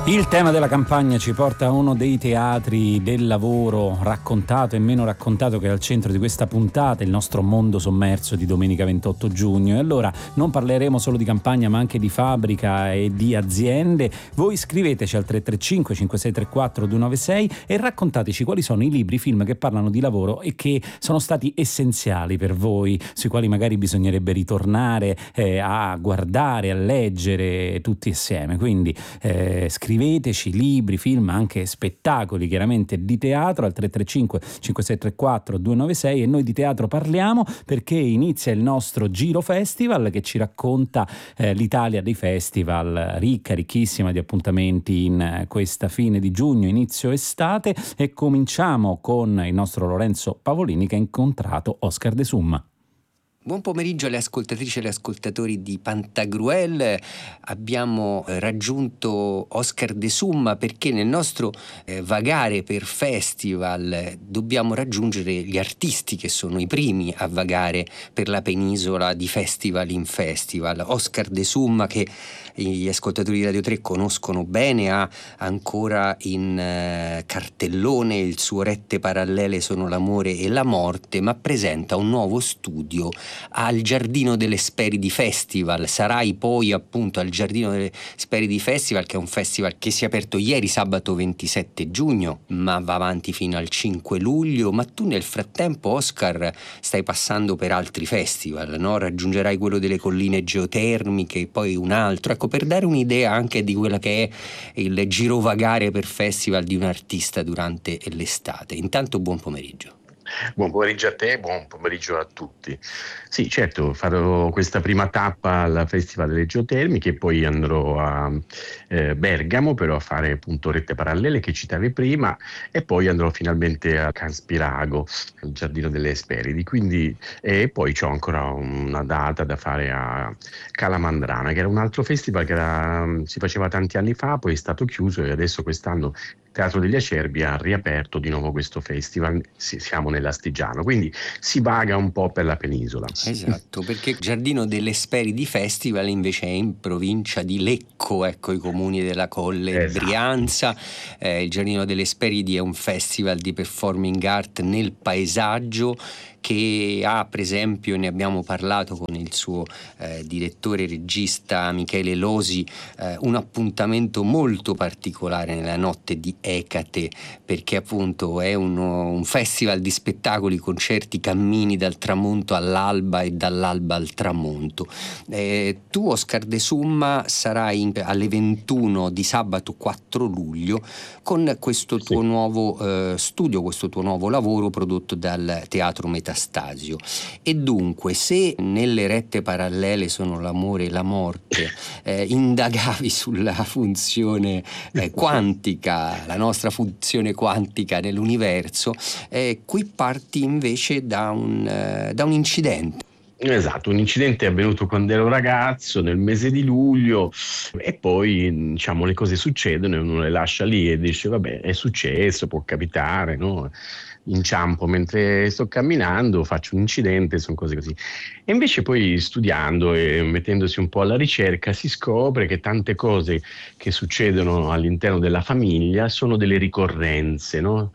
Il tema della campagna ci porta a uno dei teatri del lavoro raccontato e meno raccontato che è al centro di questa puntata, il nostro mondo sommerso di domenica 28 giugno. E allora non parleremo solo di campagna ma anche di fabbrica e di aziende. Voi scriveteci al 335 5634 296 e raccontateci quali sono i libri, i film che parlano di lavoro e che sono stati essenziali per voi, sui quali magari bisognerebbe ritornare a guardare, a leggere tutti assieme. Quindi scriveteci libri, film, anche spettacoli chiaramente di teatro al 335 5634 296 e noi di teatro parliamo perché inizia il nostro Giro Festival che ci racconta l'Italia dei festival, ricca, ricchissima di appuntamenti in questa fine di giugno, inizio estate, e cominciamo con il nostro Lorenzo Pavolini che ha incontrato Oscar De Summa. Buon pomeriggio alle ascoltatrici e agli ascoltatori di Pantagruel. Abbiamo raggiunto Oscar De Summa perché nel nostro vagare per festival dobbiamo raggiungere gli artisti che sono i primi a vagare per la penisola di festival in festival. Oscar De Summa, che gli ascoltatori di Radio 3 conoscono bene, ha ancora in cartellone il suo Rette parallele sono l'amore e la morte, ma presenta un nuovo studio al Giardino delle Speridi Festival. Sarai poi appunto al Giardino delle Speridi Festival, che è un festival che si è aperto ieri sabato 27 giugno ma va avanti fino al 5 luglio. Ma tu nel frattempo, Oscar, stai passando per altri festival, no? Raggiungerai quello delle colline geotermiche, poi un altro. Ecco, per dare un'idea anche di quella che è il girovagare per festival di un artista durante l'estate. Intanto buon pomeriggio. Buon pomeriggio a te, buon pomeriggio a tutti. Sì, certo, farò questa prima tappa al Festival delle Geotermiche e poi andrò a Bergamo però a fare appunto Rette parallele che citavi prima, e poi andrò finalmente a Canspirago, al Giardino delle Esperidi, quindi, e poi c'ho ancora una data da fare a Calamandrana, che era un altro festival che si faceva tanti anni fa, poi è stato chiuso e adesso quest'anno Teatro degli Acerbi ha riaperto di nuovo questo festival. Siamo nell'Astigiano, quindi si vaga un po' per la penisola. Esatto, perché Giardino delle Speridi Festival invece è in provincia di Lecco, ecco, i comuni della Colle Brianza. Il Giardino delle Speridi è un festival di performing art nel paesaggio che ha, per esempio, ne abbiamo parlato con il suo direttore e regista Michele Losi, un appuntamento molto particolare nella notte di Ecate, perché appunto è un festival di spettacoli, concerti, cammini dal tramonto all'alba e dall'alba al tramonto. Tu, Oscar De Summa, sarai alle 21 di sabato 4 luglio con questo tuo nuovo studio, questo tuo nuovo lavoro prodotto dal Teatro Metastasio. E dunque, se nelle Rette parallele sono l'amore e la morte indagavi sulla funzione quantica, la nostra funzione quantica nell'universo, qui parti invece da un incidente. Esatto, un incidente è avvenuto quando ero ragazzo, nel mese di luglio, e poi diciamo le cose succedono e uno le lascia lì e dice vabbè, è successo, può capitare, no? Inciampo mentre sto camminando, faccio un incidente, sono cose così. E invece poi studiando e mettendosi un po' alla ricerca si scopre che tante cose che succedono all'interno della famiglia sono delle ricorrenze, no?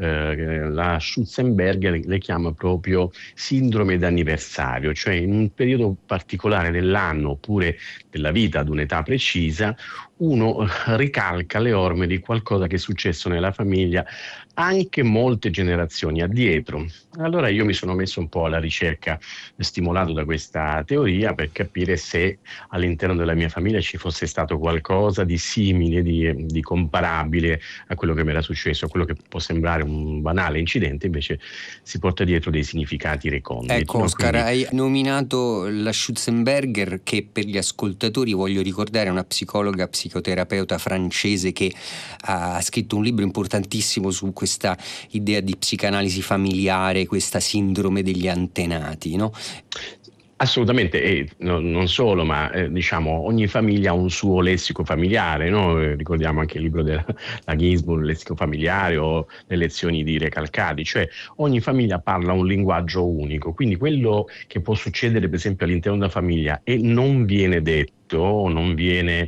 La Schutzenberger le chiama proprio sindrome d'anniversario, cioè in un periodo particolare dell'anno oppure della vita ad un'età precisa uno ricalca le orme di qualcosa che è successo nella famiglia anche molte generazioni addietro. Allora io mi sono messo un po' alla ricerca, stimolato da questa teoria, per capire se all'interno della mia famiglia ci fosse stato qualcosa di simile, di comparabile a quello che mi era successo. Quello che può sembrare un banale incidente invece si porta dietro dei significati reconditi. Ecco, Oscar, hai nominato la Schutzenberger, che per gli ascoltatori, voglio ricordare, è una psicologa, psicoterapeuta francese che ha scritto un libro importantissimo su questa idea di psicanalisi familiare, questa sindrome degli antenati, no? Assolutamente, e non solo, ma diciamo ogni famiglia ha un suo lessico familiare, no? Ricordiamo anche il libro della Ginsburg, il lessico familiare, o le lezioni di Recalcati, cioè ogni famiglia parla un linguaggio unico, quindi quello che può succedere per esempio all'interno della famiglia e non viene detto, non viene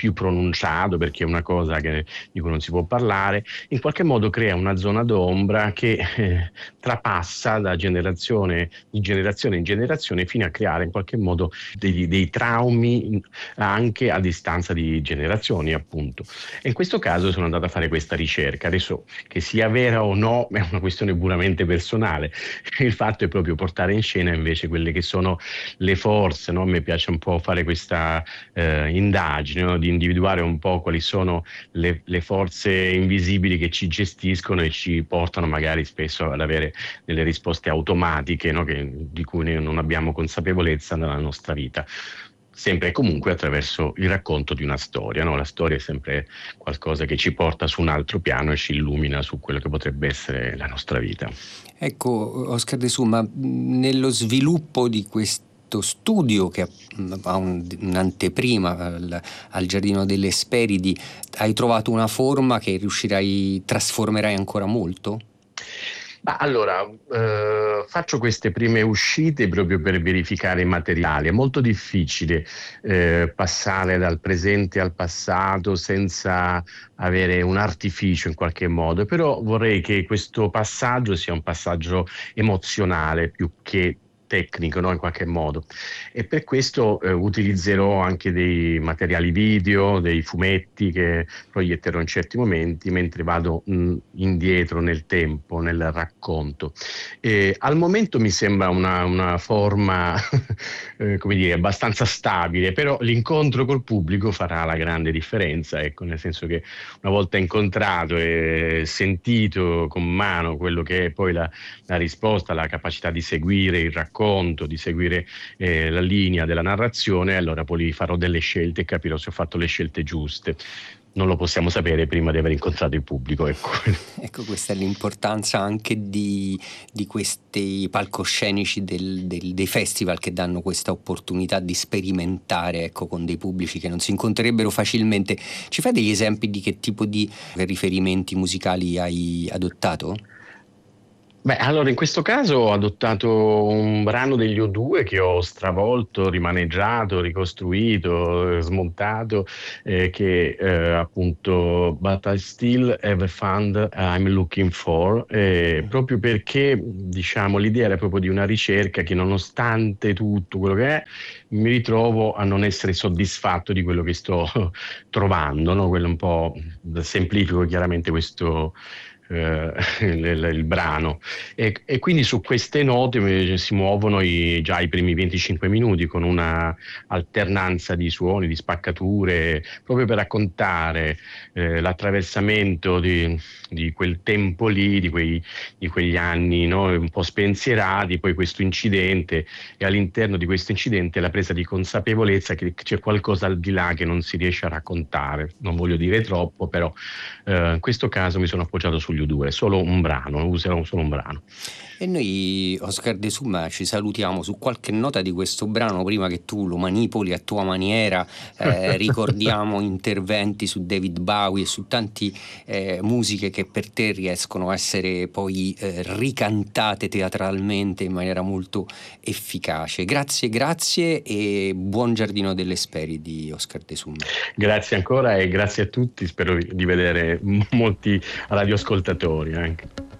più pronunciato, perché è una cosa di cui non si può parlare, in qualche modo crea una zona d'ombra che trapassa da generazione in generazione fino a creare in qualche modo dei traumi anche a distanza di generazioni, appunto. E in questo caso sono andato a fare questa ricerca. Adesso, che sia vera o no è una questione puramente personale. Il fatto è proprio portare in scena invece quelle che sono le forze, no? A me piace un po' fare questa indagine, no? Di individuare un po' quali sono le forze invisibili che ci gestiscono e ci portano magari spesso ad avere delle risposte automatiche, no? Di cui non abbiamo consapevolezza nella nostra vita. Sempre e comunque attraverso il racconto di una storia, no? La storia è sempre qualcosa che ci porta su un altro piano e ci illumina su quello che potrebbe essere la nostra vita. Ecco, Oscar De Suma, nello sviluppo di questo studio che ha un'anteprima al Giardino delle Esperidi, hai trovato una forma che trasformerai ancora molto? Allora, faccio queste prime uscite proprio per verificare i materiali. È molto difficile passare dal presente al passato senza avere un artificio in qualche modo, però vorrei che questo passaggio sia un passaggio emozionale più che tecnico, no? In qualche modo, e per questo utilizzerò anche dei materiali video, dei fumetti che proietterò in certi momenti mentre vado indietro nel tempo, nel racconto. Al momento mi sembra una forma come dire, abbastanza stabile, però l'incontro col pubblico farà la grande differenza, ecco, nel senso che una volta incontrato e sentito con mano quello che è poi la risposta, la capacità di seguire il racconto, di seguire la linea della narrazione, allora poi farò delle scelte e capirò se ho fatto le scelte giuste. Non lo possiamo sapere prima di aver incontrato il pubblico, ecco. Ecco, questa è l'importanza anche di questi palcoscenici dei festival, che danno questa opportunità di sperimentare, ecco, con dei pubblici che non si incontrerebbero facilmente. Ci fai degli esempi di che tipo di riferimenti musicali hai adottato? Allora in questo caso ho adottato un brano degli U2 che ho stravolto, rimaneggiato, ricostruito, smontato, che appunto But I Still Have a Fund I'm Looking For, proprio perché, diciamo, l'idea era proprio di una ricerca che, nonostante tutto quello che è, mi ritrovo a non essere soddisfatto di quello che sto trovando, no? Quello un po' semplifico chiaramente questo il brano, e quindi su queste note si muovono già i primi 25 minuti con una alternanza di suoni, di spaccature, proprio per raccontare l'attraversamento di quel tempo lì, di quegli anni, no? Un po' spensierati, poi questo incidente, e all'interno di questo incidente la presa di consapevolezza che c'è qualcosa al di là che non si riesce a raccontare. Non voglio dire troppo, però in questo caso mi sono appoggiato sugli U2, solo un brano, userò solo un brano. E noi, Oscar De Suma, ci salutiamo su qualche nota di questo brano prima che tu lo manipoli a tua maniera. Ricordiamo interventi su David Bowie e su tanti musiche che per te riescono a essere poi ricantate teatralmente in maniera molto efficace. Grazie e buon Giardino delle Esperidi, Oscar De Suma. Grazie ancora e grazie a tutti, spero di vedere molti radioascoltatori anche.